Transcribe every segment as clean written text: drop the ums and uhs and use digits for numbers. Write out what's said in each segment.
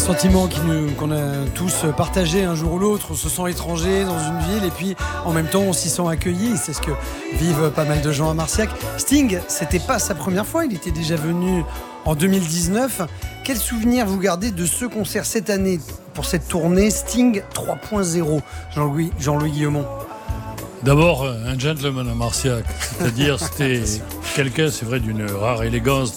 sentiment qu'on a tous partagé un jour ou l'autre. On se sent étranger dans une ville et puis en même temps on s'y sent accueilli. C'est ce que vivent pas mal de gens à Marciac. Sting, c'était pas sa première fois, il était déjà venu en 2019. Quel souvenir vous gardez de ce concert cette année pour cette tournée Sting 3.0, Jean-Louis Guillemont? D'abord, un gentleman à Marciac, c'est-à-dire c'était quelqu'un, c'est vrai, d'une rare élégance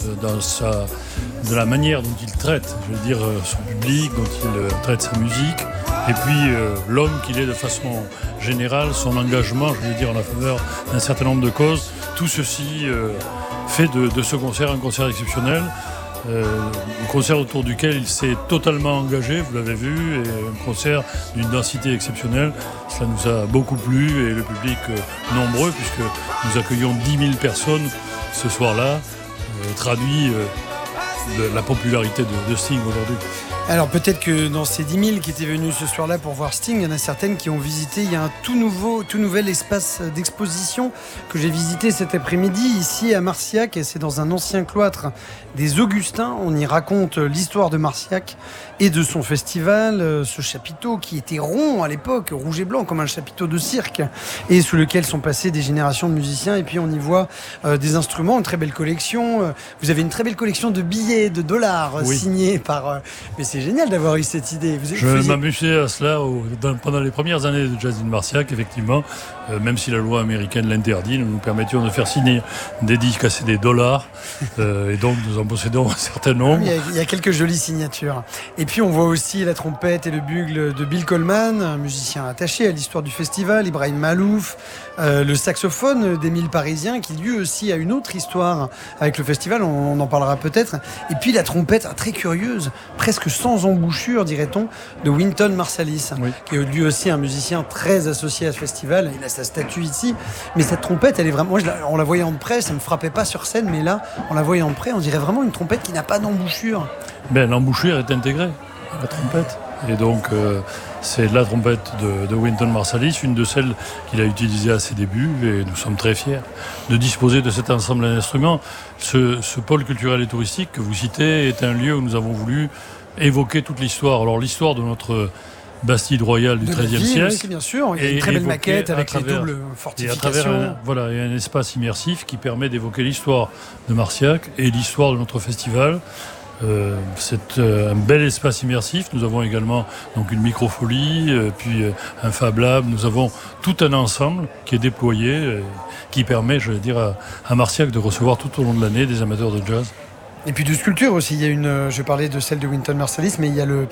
de la manière dont il traite, je veux dire, son public, dont il traite sa musique, et puis l'homme qu'il est de façon générale, son engagement, je veux dire, en la faveur d'un certain nombre de causes. Tout ceci fait de ce concert un concert exceptionnel. Un concert autour duquel il s'est totalement engagé, vous l'avez vu, et un concert d'une densité exceptionnelle. Cela nous a beaucoup plu et le public nombreux, puisque nous accueillons 10 000 personnes ce soir-là, traduit de la popularité de Sting aujourd'hui. Alors peut-être que dans ces 10 000 qui étaient venus ce soir-là pour voir Sting, il y en a certaines qui ont visité. Il y a un tout nouvel espace d'exposition que j'ai visité cet après-midi ici à Marciac. Et c'est dans un ancien cloître des Augustins. On y raconte l'histoire de Marciac et de son festival. Ce chapiteau qui était rond à l'époque, rouge et blanc comme un chapiteau de cirque, et sous lequel sont passées des générations de musiciens. Et puis on y voit des instruments, une très belle collection. Vous avez une très belle collection de billets, de dollars, oui, signés par... Mais c'est génial d'avoir eu cette idée. Je m'amusais à cela pendant les premières années de Jazz in Marciac, effectivement. Même si la loi américaine l'interdit, nous nous permettions de faire signer des disques à des dollars. Et donc nous en possédons un certain nombre. Il y a quelques jolies signatures. Et puis on voit aussi la trompette et le bugle de Bill Coleman, un musicien attaché à l'histoire du festival, Ibrahim Malouf, le saxophone d'Émile Parisien, qui lui aussi a une autre histoire avec le festival, on en parlera peut-être. Et puis la trompette très curieuse, presque sans embouchure, dirait-on, de Wynton Marsalis, oui, qui est lui aussi un musicien très associé à ce festival. Il a sa statue ici, mais cette trompette, elle est vraiment... Moi, on la voyait en près, ça me frappait pas sur scène, mais là, en la voyant en près, on dirait vraiment une trompette qui n'a pas d'embouchure. L'embouchure est intégrée à la trompette. Et donc, c'est la trompette de Wynton Marsalis, une de celles qu'il a utilisées à ses débuts, et nous sommes très fiers de disposer de cet ensemble d'instruments. Ce pôle culturel et touristique que vous citez est un lieu où nous avons voulu évoquer toute l'histoire. Alors, l'histoire de notre Bastide royale du XIIIe siècle. Aussi, bien sûr. Il y a une très belle maquette avec les doubles fortifications. Il y a un espace immersif qui permet d'évoquer l'histoire de Marciac et l'histoire de notre festival. C'est un bel espace immersif. Nous avons également donc une microfolie, puis un Fab Lab. Nous avons tout un ensemble qui est déployé, qui permet, je veux dire, à Marciac de recevoir tout au long de l'année des amateurs de jazz. Et puis de sculpture aussi. Il y a je parlais de celle de Wynton Marsalis, mais il y a le